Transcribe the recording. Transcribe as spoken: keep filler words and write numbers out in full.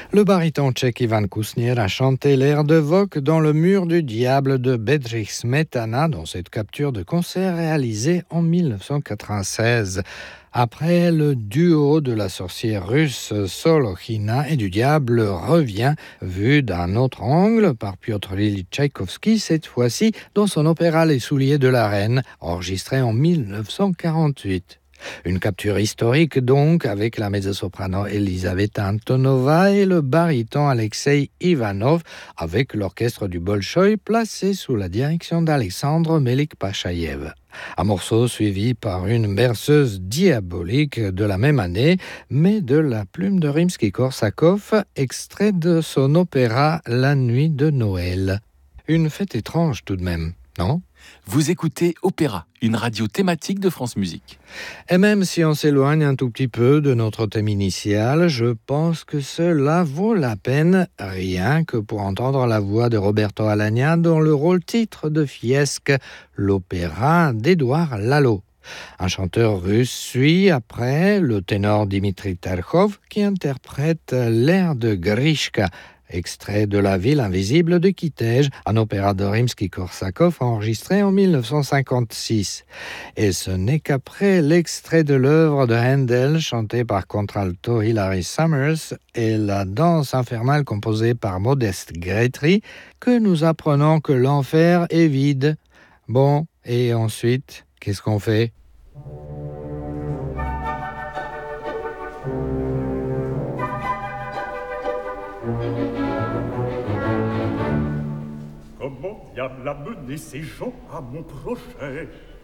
Le baryton tchèque Ivan Kousnier a chanté l'air de Vok dans Le Mur du Diable de Bedřich Smetana dans cette capture de concert réalisée en dix-neuf cent quatre-vingt-seize. Après, le duo de la sorcière russe Solokhina et du diable revient, vu d'un autre angle par Piotr Ilyich Tchaïkovski, cette fois-ci dans son opéra Les Souliers de la Reine, enregistré en dix-neuf cent quarante-huit. Une capture historique donc, avec la mezzo-soprano Elisaveta Antonova et le baryton Alexei Ivanov, avec l'orchestre du Bolchoï placé sous la direction d'Alexandre Melik-Pachaïev. Un morceau suivi par une berceuse diabolique de la même année, mais de la plume de Rimsky-Korsakov, extrait de son opéra La Nuit de Noël. Une fête étrange tout de même, non ? Vous écoutez Opéra, une radio thématique de France Musique. Et même si on s'éloigne un tout petit peu de notre thème initial, je pense que cela vaut la peine, rien que pour entendre la voix de Roberto Alagna dans le rôle titre de Fiesque, l'opéra d'Édouard Lalo. Un chanteur russe suit après le ténor Dimitri Terkhov qui interprète l'air de Grishka, extrait de La Ville invisible de Kitej, un opéra de Rimsky-Korsakov enregistré en dix-neuf cent cinquante-six. Et ce n'est qu'après l'extrait de l'œuvre de Handel, chanté par contralto Hilary Summers, et la danse infernale composée par Modeste Grétry, que nous apprenons que l'enfer est vide. Bon, et ensuite, qu'est-ce qu'on fait ? Comment diable amener ces gens à mon projet ?